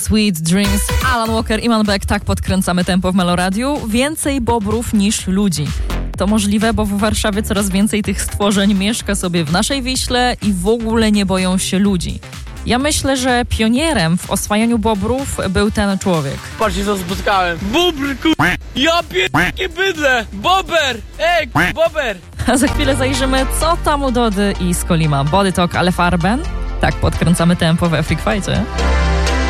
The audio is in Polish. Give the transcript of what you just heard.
Sweet Dreams, Alan Walker, Iman Beck, tak podkręcamy tempo w Meloradiu. Więcej bobrów niż ludzi. To możliwe, bo w Warszawie coraz więcej tych stworzeń mieszka sobie w naszej Wiśle i w ogóle nie boją się ludzi. Ja myślę, że pionierem w oswajaniu bobrów był ten człowiek. Patrzcie, co spotkałem. Bóbr, ja pierdolę bydlę! Bober! Bober! A za chwilę zajrzymy, co tam u Dody i Skolima. Body Talk, ale Farben? Tak podkręcamy tempo we Freak Fightie.